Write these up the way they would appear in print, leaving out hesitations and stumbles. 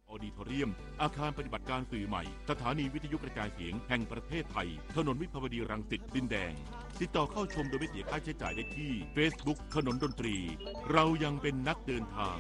ออดิทอเรียมอาคารปฏิบัติการสื่อใหม่สถานีวิทยุกระจายเสียงแห่งประเทศไทยถนนวิภาวดีรังสิตดินแดงติดต่อเข้าชมโดยไม่เสียค่าใช้จ่ายได้ที่ Facebook ขนนดนตรีเรายังเป็นนักเดินทาง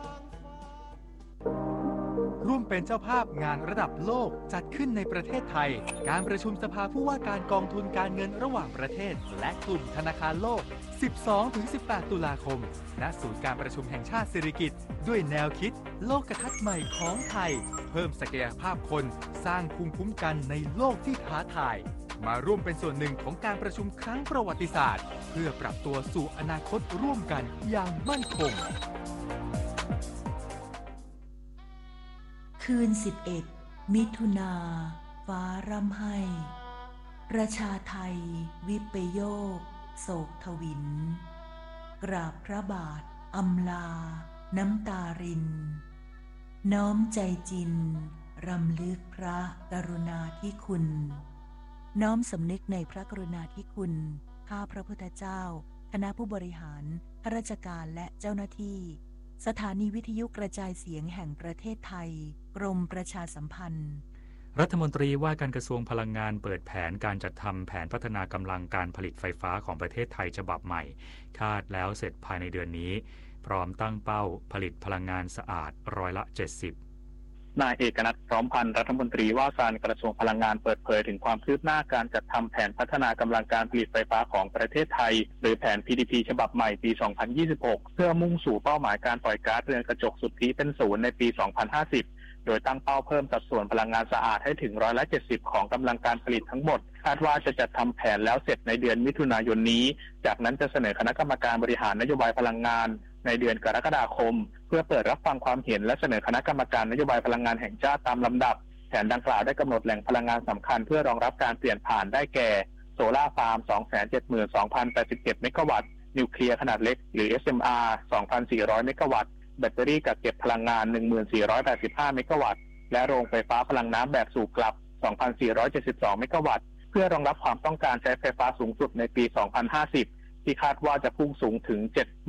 ร่วมเป็นเจ้าภาพงานระดับโลกจัดขึ้นในประเทศไทยการประชุมสภาผู้ว่าการกองทุนการเงินระหว่างประเทศและกลุ่มธนาคารโลก 12-18 ตุลาคมณศูนย์การประชุมแห่งชาติสิริกิติ์ด้วยแนวคิดโลกทัศน์ใหม่ของไทยเพิ่มศักยภาพคนสร้างภูมิคุ้มกันในโลกที่ท้าทายมาร่วมเป็นส่วนหนึ่งของการประชุมครั้งประวัติศาสตร์เพื่อปรับตัวสู่อนาคตร่วมกันอย่างมั่นคงคืน11 มิถุนาฟ้าร่ำไห้ประชาไทยวิปโยคโศกทวินกราบพระบาทอำลาน้ำตารินน้อมใจจินรำลึกพระกรุณาธิคุณน้อมสำนึกในพระกรุณาธิคุณข้าพระพุทธเจ้าคณะผู้บริหารข้าราชการและเจ้าหน้าที่สถานีวิทยุกระจายเสียงแห่งประเทศไทยกรมประชาสัมพันธ์รัฐมนตรีว่าการกระทรวงพลังงานเปิดแผนการจัดทำแผนพัฒนากำลังการผลิตไฟฟ้าของประเทศไทยฉบับใหม่คาดแล้วเสร็จภายในเดือนนี้พร้อมตั้งเป้าผลิตพลังงานสะอาด70% นายเอกนัท พร้อมพันธ์รัฐมนตรีว่าการกระทรวงพลังงานเปิดเผยถึงความคืบหน้าการจัดทำแผนพัฒนากำลังการผลิตไฟฟ้าของประเทศไทยหรือแผน PDP ฉบับใหม่ปี 2026 เพื่อมุ่งสู่เป้าหมายการปล่อยก๊าซเรือนกระจกสุทธิเป็นศูนย์ในปี 2050 โดยตั้งเป้าเพิ่มสัดส่วนพลังงานสะอาดให้ถึง70%ของกำลังการผลิตทั้งหมดคาดว่าจะจัดทำแผนแล้วเสร็จในเดือนมิถุนายนนี้จากนั้นจะเสนอคณะกรรมการบริหารนโยบายพลังงานในเดือนกรกฎาคมเพื่อเปิดรับฟังความเห็นและเสนอคณะกรรมการนโยบายพลังงานแห่งชาติตามลำดับแผนดังกล่าวได้กำหนดแหล่งพลังงานสำคัญเพื่อรองรับการเปลี่ยนผ่านได้แก่โซล่าร์ฟาร์ม 272,087 เมกะวัตต์นิวเคลียร์ขนาดเล็กหรือ SMR 2,400 เมกะวัตต์แบตเตอรี่กักเก็บพลังงาน 1,485 เมกะวัตต์และโรงไฟฟ้าพลังน้ำแบบสูบกลับ 2,472 เมกะวัตต์เพื่อรองรับความต้องการใช้ไฟฟ้าสูงสุดในปี 2050 ที่คาดว่าจะพุ่งสูงถึง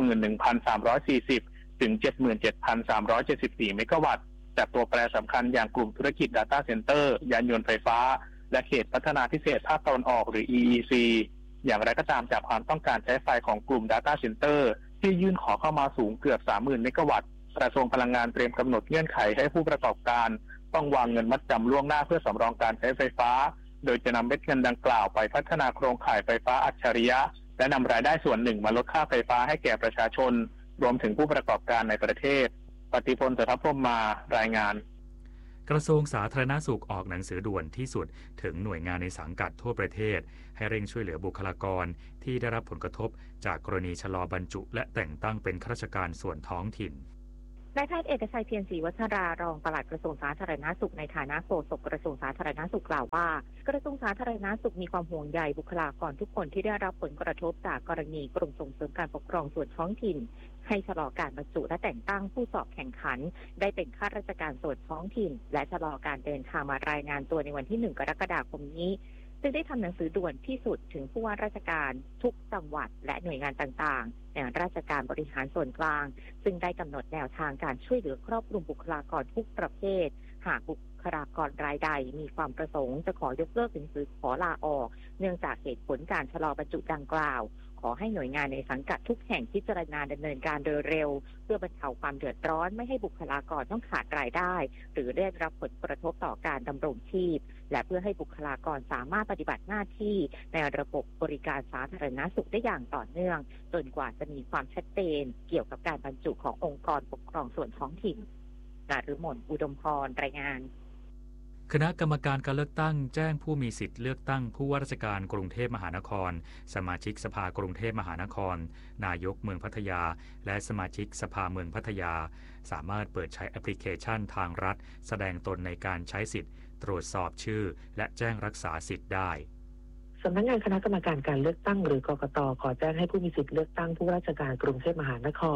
71,340 ถึง 77,374 เมกะวัตต์แต่ตัวแปรสำคัญอย่างกลุ่มธุรกิจ Data Center ยานยนต์ไฟฟ้าและเขตพัฒนาพิเศษภาคตะวันออกหรือ EEC อย่างไรก็ตามจากความต้องการใช้ไฟของกลุ่ม Data Center ที่ยื่นขอเข้ามาสูงเกือบ 30,000 เมกะวัตต์กระทรวงพลังงานเตรียมกำหนดเงื่อนไขให้ผู้ประกอบการต้องวางเงินมัดจำล่วงหน้าเพื่อสำรองการใช้ไฟฟ้าโดยจะนำเม็ดเงินดังกล่าวไปพัฒนาโครงข่ายไฟฟ้าอัจฉริยะและนำรายได้ส่วนหนึ่งมาลดค่าไฟฟ้าให้แก่ประชาชนรวมถึงผู้ประกอบการในประเทศปฏิพล เสถียรพรหมมารายงานกระทรวงสาธารณสุขออกหนังสือด่วนที่สุดถึงหน่วยงานในสังกัดทั่วประเทศให้เร่งช่วยเหลือบุคลากรที่ได้รับผลกระทบจากกรณีชะลอบรรจุและแต่งตั้งเป็นข้าราชการส่วนท้องถิ่นนายแพทย์เอกชัยเพียรศรีวัชรารองปลัดกระทรวงสาธารณสุขในฐานะโฆษกกระทรวงสาธารณสุขกล่าวว่ากระทรวงสาธารณสุขมีความห่วงใยบุคลากรทุกคนที่ได้รับผลกระทบจากกรณีกรมส่งเสริมการปกครองส่วนท้องถิ่นให้ชะลอการบรรจุและแต่งตั้งผู้สอบแข่งขันได้เป็นข้าราชการส่วนท้องถิ่นและชะลอการเดินทางมารายงานตัวในวันที่1 กรกฎาคมนี้จึงได้ทำหนังสือด่วนที่สุดถึงผู้ว่าราชการทุกจังหวัดและหน่วยงานต่างๆในราชการบริหารส่วนกลางซึ่งได้กำหนดแนวทางการช่วยเหลือครอบคลุมบุคลากรทุกประเภทหากบุคลากรรายใดมีความประสงค์จะขอยกเลิกหนังสือขอลาออกเนื่องจากเหตุผลการชะลอบรรจุดังกล่าวขอให้หน่วยงานในสังกัดทุกแห่งพิจารณาดำเนินการโดยเร็วเพื่อบรรเทาความเดือดร้อนไม่ให้บุคลากรต้องขาดรายได้หรือได้รับผลกระทบต่อการดำรงชีพและเพื่อให้บุคลากรสามารถปฏิบัติหน้าที่ในระบบบริการสาธารณสุขได้อย่างต่อเนื่องจนกว่าจะมีความชัดเจนเกี่ยวกับการบรรจุขององค์กรปกครองส่วนท้องถิ่นนฤมล อุดมพรรายงานคณะกรรมการการเลือกตั้งแจ้งผู้มีสิทธิ์เลือกตั้งผู้ว่าราชการกรุงเทพมหานครสมาชิกสภากรุงเทพมหานครนายกเมืองพัทยาและสมาชิกสภาเมืองพัทยาสามารถเปิดใช้แอปพลิเคชันทางรัฐแสดงตนในการใช้สิทธิ์ตรวจสอบชื่อและแจ้งรักษาสิทธิ์ได้สำนักงานคณะกรรมการการเลือกตั้งหรือกกต.ขอแจ้งให้ผู้มีสิทธิ์เลือกตั้งผู้ว่าราชการกรุงเทพมหานคร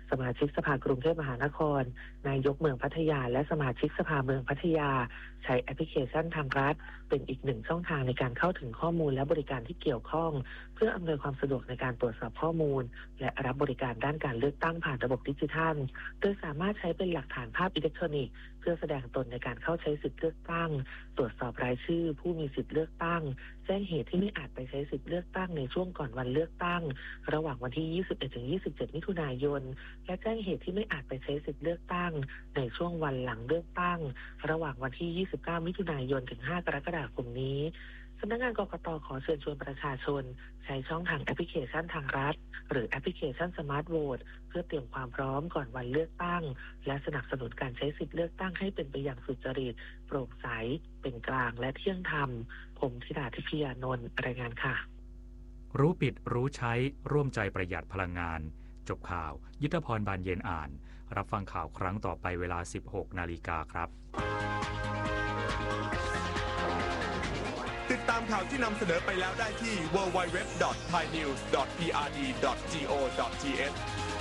สมาชิกสภากรุงเทพมหานครนายกเมืองพัทยาและสมาชิกสภาเมืองพัทยาใช้แอปพลิเคชันทางรัฐเป็นอีกหนึ่งช่องทางในการเข้าถึงข้อมูลและบริการที่เกี่ยวข้องเพื่ออำนวยความสะดวกในการตรวจสอบข้อมูลและรับบริการด้านการเลือกตั้งผ่านระบบดิจิทัลโดยสามารถใช้เป็นหลักฐานภาพอิเล็กทรอนิกส์เพื่อแสดงตนในการเข้าใช้สิทธิเลือกตั้งตรวจสอบรายชื่อผู้มีสิทธิเลือกตั้งแจ้งเหตุที่ไม่อาจไปใช้สิทธิเลือกตั้งในช่วงก่อนวันเลือกตั้งระหว่างวันที่ 21-27 มิถุนายนและแจ้งเหตุที่ไม่อาจไปใช้สิทธิเลือกตั้งในช่วงวันหลังเลือกตั้งระหว่างวันที่ 29 มิถุนายนถึง 5 กรกฎาคมนี้สำนักงานกกต.ขอเชิญชวนประชาชนใช้ช่องทางแอปพลิเคชันทางรัฐหรือแอปพลิเคชันสมาร์ทโหวตเพื่อเตรียมความพร้อมก่อนวันเลือกตั้งและสนับสนุนการใช้สิทธิเลือกตั้งให้เป็นไปอย่างสุจริตโปร่งใสเป็นกลางและเที่ยงธรรมผมธิดาทิพยานนท์รายงานค่ะรู้ปิดรู้ใช้ร่วมใจประหยัดพลังงานจบข่าวยุทธพรบานเย็นอ่านรับฟังข่าวครั้งต่อไปเวลา 16 นาฬิกาครับติดตามข่าวที่นำเสนอไปแล้วได้ที่ www.thainews.prd.go.th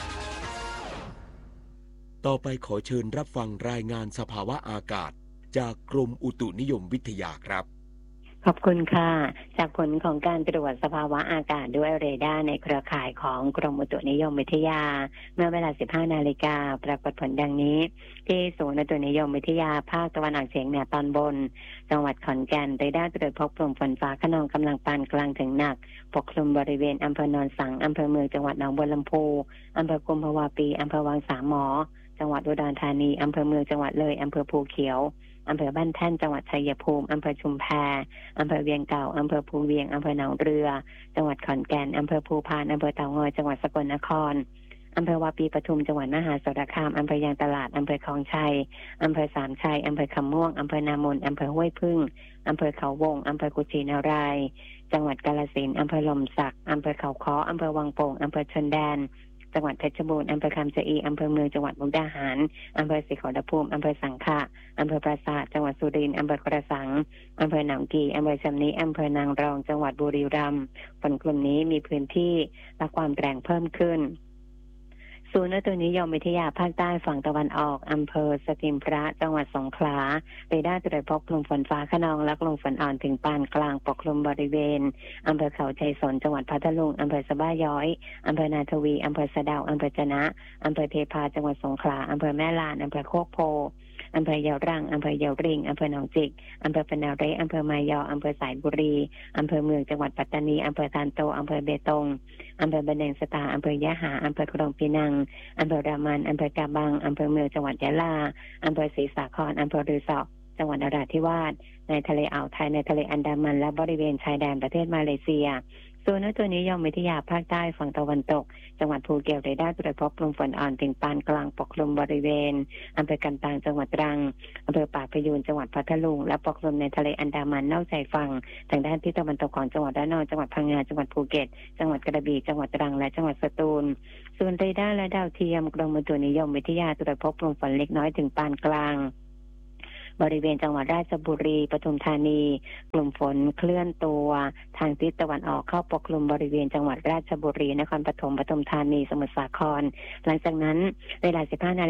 ต่อไปขอเชิญรับฟังรายงานสภาวะอากาศจากกรมอุตุนิยมวิทยาครับขอบคุณค่ะจากผลของการตรวจสภาวะอากาศด้วยเรดาร์ในเครือข่ายของกรมอุตุนิยมวิทยาเมื่อเวลา 15 นาฬิกาปรากฏผลดังนี้ที่ศูนย์อุตุนิยมวิทยาภาคตะวันออกเฉียงเหนือตอนบนจังหวัดขอนแก่นเรดาร์ตรวจพบกลุ่มฝนฟ้าคะนองกำลังปานกลางถึงหนักปกคลุมบริเวณอำเภอโนนสังอำเภอเมืองจังหวัดหนองบัวลำพูอำเภอกุมภาวาปีอำเภอวังสามหมอจังหวัดอุดรธานีอำเภอเมืองจังหวัดเลยอำเภอภูเขียวอำเภอบ้านแท่นจังหวัดชัยภูมิอำเภอชุมแพอำเภอเวียงเก่าอำเภอภูเวียงอำเภอหนองเรือจังหวัดขอนแก่นอำเภอภูพานอำเภอเต่างอยจังหวัดสกลนครอำเภอวาปีปทุมจังหวัดมหาสารคามอำเภอยางตลาดอำเภอคลองชัยอำเภอสามชัยอำเภอคำม่วงอำเภอนามนอำเภอห้วยพึ่งอำเภอเขาวงอำเภอกุชินารายจังหวัดกาฬสินธุ์อำเภอลมสักอำเภอเขาค้ออำเภอวังโป่งอำเภอชนแดนจังหวัดเพชรบูรณ์อำเภอคำชะอีอำเภอเมืองจังหวัดมุกดาหารอำเภอศรีขอรภูมิอำเภอสังขะอำเภอปราสาทจังหวัดสุรินทร์อำเภอกระสังอำเภอหนองกี่อำเภอชำนิอำเภอนางรองจังหวัดบุรีรัมย์ฝนกลุ่มนี้มีพื้นที่และความแรงเพิ่มขึ้นศูนย์อุตุนิยมวิทยาภาคใต้ฝั่งตะวันออกอำเภอสติมพระจังหวัดสงขลาเรดาร์ตรวจพบกลุ่มฝนฟ้าคะนองและกลุ่มฝนอ่อนถึงปานกลางปกคลุมบริเวณอำเภอเขาชัยสนจังหวัดพัทลุงอำเภอสะบ้าย้อยอำเภอนาทวีอำเภอสะเดาอำเภอจะนะอำเภอเทพาจังหวัดสงขลาอำเภอแม่ลานอำเภอโคกโพอำเภอยาวรังอำเภอยาวริงอำเภอหนองจิกอำเภอปนาเรอำเภอมายออำเภอสายบุรีอำเภอเมืองจังหวัดปัตตานีอำเภอทานโตอำเภอเบตงอำเภอบันเดงสตาอำเภอยะหาอำเภอครองปีนังอำเภอรามันอำเภอกาบังอำเภอเมืองจังหวัดยะลาอำเภอศรีสาครอำเภอรือสอจังหวัดนราธิวาสในทะเลอ่าวไทยในทะเลอันดามันและบริเวณชายแดนประเทศมาเลเซียศูนย์อุตุนิยมวิทยาภาคใต้ฝั่งตะวันตกจังหวัดภูเก็ตเรดาร์ตรวจพบกลุ่มฝนอ่อนถึงปานกลางปกคลุมบริเวณอำเภอกันตังจังหวัดตรังอำเภอปากพยูนจังหวัดพัทลุงและปกคลุมในทะเลอันดามันนอกชายฝั่งทางด้านทิศตะวันตกของจังหวัดระนองจังหวัดพังงาจังหวัดภูเก็ตจังหวัดกระบี่จังหวัดตรังและจังหวัดสตูลศูนย์เรดาร์และดาวเทียมกรมอุตุนิยมวิทยาตรวจพบกลุ่มฝนเล็กน้อยถึงปานกลางบริเวณจังหวัดราชบุรีปทุมธานีกลุ่มฝนเคลื่อนตัวทางทิศตะวันออกเข้าปกคลุมบริเวณจังหวัดราชบุรีนครปฐมปทุมธานีสมุทรสาครหลังจากนั้นเวลา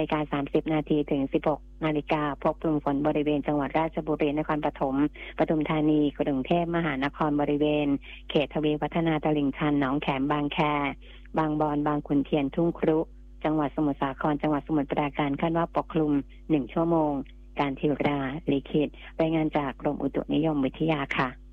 15:30 นาทีถึง 16 นาฬิกาพบกลุ่มฝนบริเวณจังหวัดราชบุรีนครปฐมปทุมธานีกรุงเทพมหานครบริเวณเขตทวีวัฒนาตลิ่งชันหนองแขมบางแคบางบอนบางขุนเทียนทุ่งครุจังหวัดสมุทรสาครจังหวัดสมุทรปราการคาดว่าปกคลุม1 ชั่วโมงการธีราลิขิตรายงานจากกรมอุตุนิยมวิทยาค่ะ